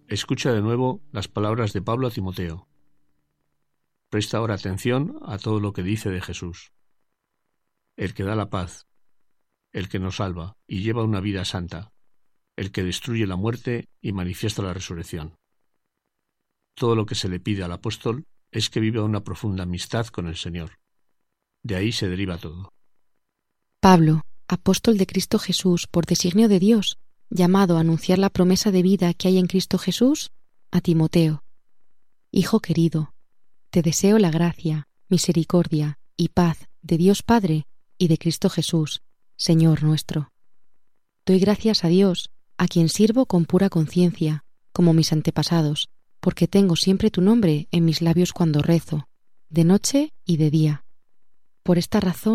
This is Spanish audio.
escucha de nuevo las palabras de Pablo a Timoteo. Presta ahora atención a todo lo que dice de Jesús, el que da la paz, el que nos salva y lleva una vida santa, el que destruye la muerte y manifiesta la resurrección. Todo lo que se le pide al apóstol es que viva una profunda amistad con el Señor. De ahí se deriva todo. Pablo, apóstol de Cristo Jesús por designio de Dios, llamado a anunciar la promesa de vida que hay en Cristo Jesús, a Timoteo. Hijo querido, te deseo la gracia, misericordia y paz de Dios Padre y de Cristo Jesús, Señor nuestro. Doy gracias a Dios, a quien sirvo con pura conciencia, como mis antepasados, porque tengo siempre tu nombre en mis labios cuando rezo, de noche y de día. Por esta razón